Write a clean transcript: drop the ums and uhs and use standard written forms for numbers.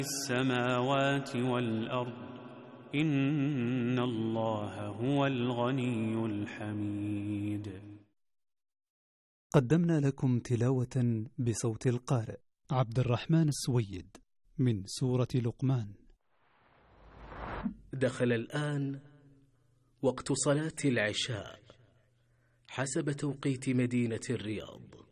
السماوات والأرض إن الله هو الغني الحميد. قدمنا لكم تلاوة بصوت القارئ عبد الرحمن السويد من سورة لقمان. دخل الآن وقت صلاة العشاء حسب توقيت مدينة الرياض.